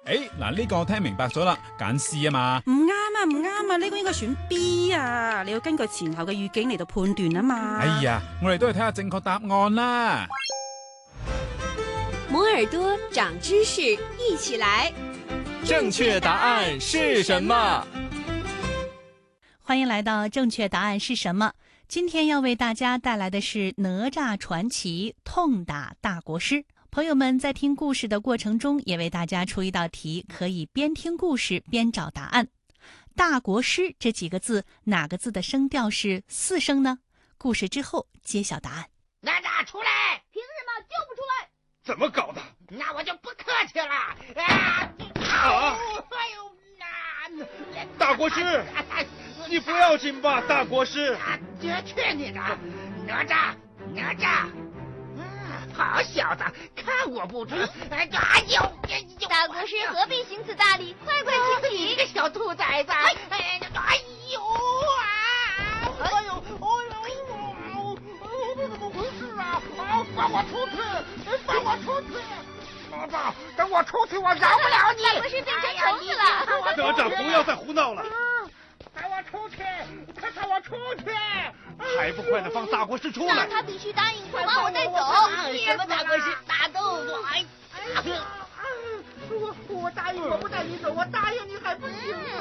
嗱呢個我聽明白咗啦，揀 C 啊嘛。 唔啱啊，唔啱啊，呢個應該選 B 啊，你要根據前後嘅語境嚟到判斷啊嘛。 哎呀，我哋都係睇下正確答案啦。 摩耳朵長知識，一起來。 正確答案是什麼？ 歡迎來到正確答案是什麼？今天要為大家帶來的是哪吒傳奇痛打大國師。朋友們在聽故事的過程中，也為大家出一道題，可以邊聽故事邊找答案。大國師這幾個字，哪個字的聲調是4聲呢？故事之後揭曉答案。 哪吒出來！ 憑什麼就不出來？ 怎麼搞的？那我就不客氣了。 大國師，你不要緊吧，大國師。 去你的，哪吒，哪吒！好小子，看我不准！ 大國師何必行此大禮？快快請起！ 你個小兔崽子！怎麼回事啊？放我出去！放我出去！哪吒，等我出去，我饒不了你！ 大國師變成蟲子了！ 哪吒，不要再胡鬧了！ 放我出去！快放我出去！ 還不快的放大國師出來！ 那他必須答應快把我帶走！ 什麼大國師？打動我！我答應，我不帶你走，我答應你還不行嗎？